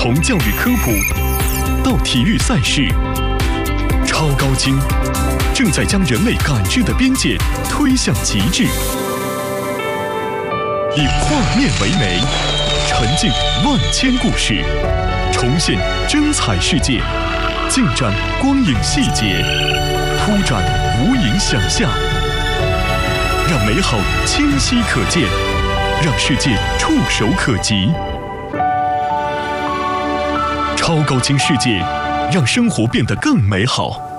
从教育科普到体育赛事，超高精正在将人类感知的边界推向极致。以画面为媒，沉浸万千故事，重现真彩世界，尽展光影细节，铺展无垠想象，让美好清晰可见，让世界触手可及。超高清世界，让生活变得更美好。